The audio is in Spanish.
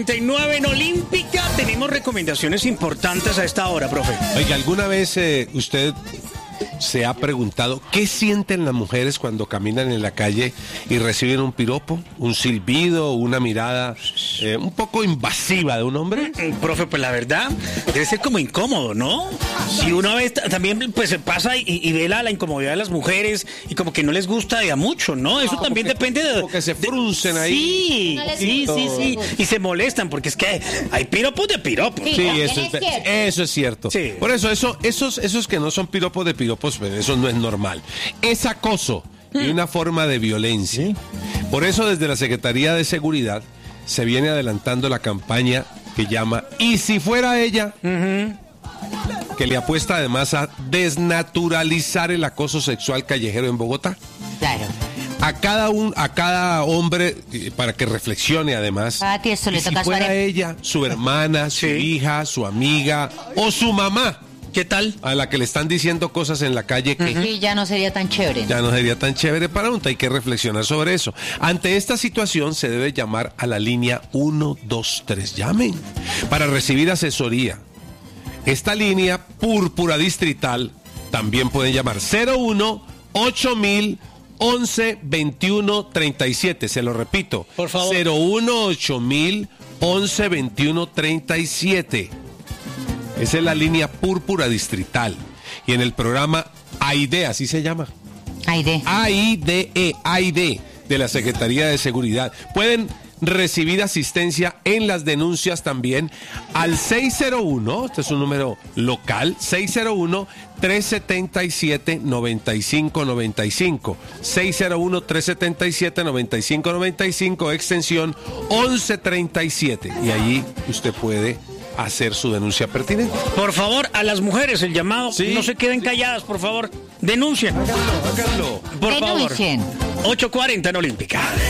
39 en Olímpica, tenemos recomendaciones importantes a esta hora, profe. Oiga, ¿alguna vez usted se ha preguntado qué sienten las mujeres cuando caminan en la calle y reciben un piropo, un silbido, una mirada un poco invasiva de un hombre? Profe, pues la verdad, debe ser como incómodo, ¿no? Si una vez también pues se pasa y ve la incomodidad de las mujeres y como que no les gusta de a mucho, ¿no? Eso también depende de... Como que se fruncen ahí. Sí, No les sí, gusta. sí. Y se molestan porque es que hay piropos de piropos. Sí. Sí, También eso es cierto. eso es cierto. Sí. Por eso, esos que no son piropos de piropos, pues eso no es normal. Es acoso y una forma de violencia. Por eso, desde la Secretaría de Seguridad se viene adelantando la campaña que llama ¿Y si fuera ella? Que le apuesta además a desnaturalizar el acoso sexual callejero en Bogotá. Claro. A cada hombre, para que reflexione además. A ti esto le y si toca a fuera Suárez. ella, su hermana, su Sí. hija, su amiga o su mamá, ¿Qué tal? a la que le están diciendo cosas en la calle que Sí, ya no sería tan chévere. ya no sería tan chévere para uno, hay que reflexionar sobre eso. Ante esta situación se debe llamar a la línea 123. Llamen para recibir asesoría. Esta línea púrpura distrital también pueden llamar 01 8000 11 21 37. Se lo repito. Por favor. 01 8000 11 21 37. Esa es la línea púrpura distrital. Y en el programa AIDE, así se llama. Aide. AIDE, de la Secretaría de Seguridad. Pueden recibir asistencia en las denuncias también al 601, este es un número local, 601-377-9595. 601-377-9595, extensión 1137. Y allí usted puede hacer su denuncia pertinente. Por favor, a las mujeres el llamado, Sí. no se queden calladas, por favor. Denuncien. Háganlo. Por Denuncien. favor. 8:40 en Olímpica.